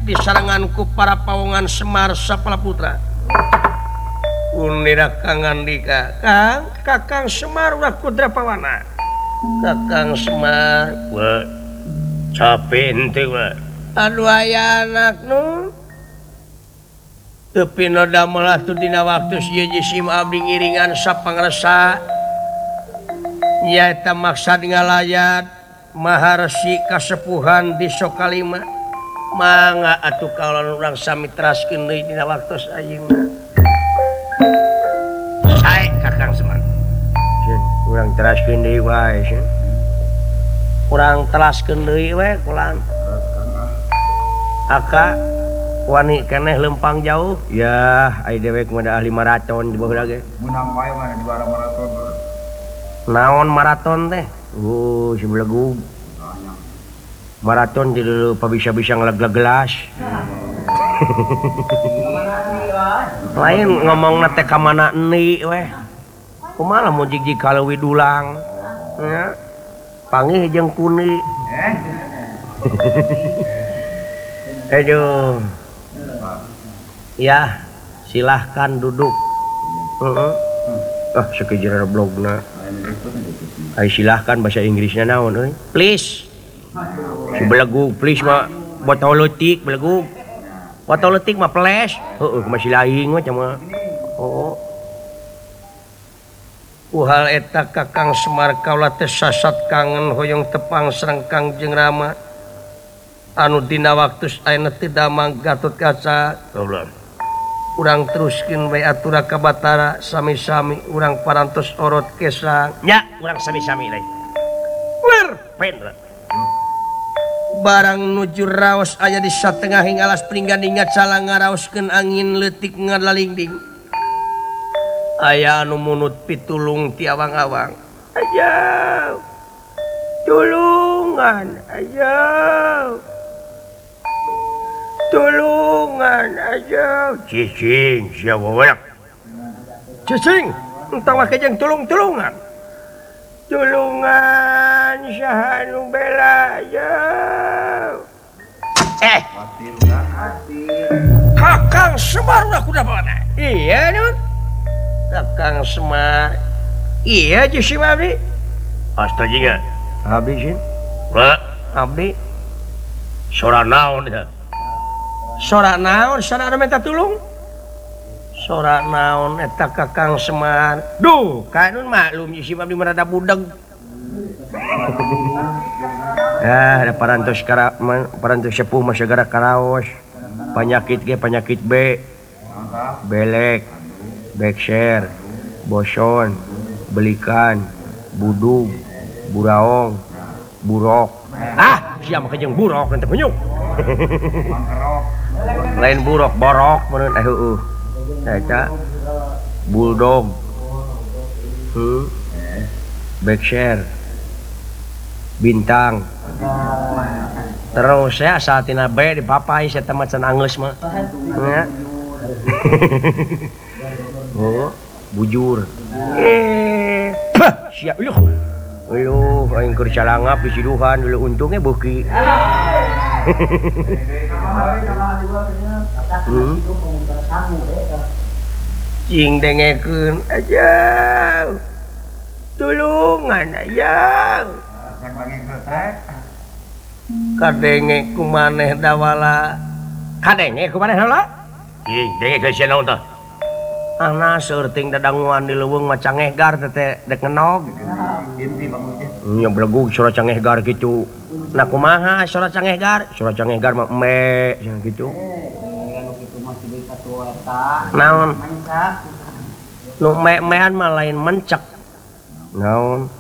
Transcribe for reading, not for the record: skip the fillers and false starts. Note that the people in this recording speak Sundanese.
disaranganku para pawongan Semar Sapala Putra. Unira Kang Andika, Kakang Semar ulah Kudra Pawana. Kakang Semar, wah, capek ente wah. Aduh aya anak nu. Tapi noda malah tu dina waktu si jisim abdi ngiringan sapangresa. Ya eta maksad ngalayat maharsi kasepuhan di Sokalima. Mangga atuh kaulon urang sami teraskeun deui dina waktu ayeuna. Sae Kakang Semar. Urang teraskeun deui wae sieun. Urang teraskeun deui we kulan. Aka wani keneh lempang jauh. Ya, ai dewek mah ahli maraton di baheula ge. Menang wae mah juara maraton. Naon maraton teh? Si belegug. Maraton di dulu bisa-bisa ngelag gelas. Lain ngomong nate ka mana euni weh. Kumaha mun jig-jig kaleuwi dulang. Ya. Pangih jeung kuni. Aduh. Ya, silahkan duduk. Sakejero blogna. Ai silahkan bahasa Inggrisnya naon euy? Please. Si belegug please mah botol leutik belegug. Botol leutik mah flash. Heueuh masih laing mah cenah. Oh. Uhal eta Kakang Semar kaula teh sasat kangen hoyong tepang sareng Kangjeng Rama. Anu dina waktu ayeuna teh damang Gatotkaca. Urang teruskeun bae atura ka Batara sami-sami urang parantos orot kesang. Nya, urang sami-sami lain. Wer, pendra. Barang nuju raos aya di satengahing alas pringgandinga cala ngaraoskeun angin leutik ngalalingding. Aya anu munut pitulung ti awang-awang. Ajaw. Tulungan, ajaw. Tulungan aja. Cicing, siapa banyak? Cicing, entah wakai jeung tulung-tulungan. Tulungan, sahanu bela aja. Kakang Semar udah kuda mana? Iya nun. Kakang Semar. Iya Jisi Abdi. Astaga enggak? Abdi sih. Pak, Abdi. Sora naon ya? Sorak naon sana anu minta tulung. Sorak naon eta Kakang Semar. Duh, kaeun maklum si Abdi merada budeg. Ada parantos sepuh mah segara karaos. Penyakit ge penyakit B. Belek, bekser, boson, belikan, budug, buraong, burok. Siapa kejeng burok nanti penyuk. Lain buruk borok menurut eta bulldog bekser bintang terus ya saat ini B di papai saya temat can anggeus mah ya. Oh bujur siap aing keur calangap di siduhan dulu untungnya beuki. Cing dengekeun aja. Tulungan aja. Kadenge kumaneh dawala. Kadenge kumaneh heula? Cing denge geus naon tah? Ana seurting dadanguan di leuweung mah cangehgar teh dek ngenog. Nya belegug sora cangehgar kitu. Nah kumaha sora cangehgar? Sora cangehgar mah embe cenah kitu. Naon? Nu me-mean mah lain mencek. Naon?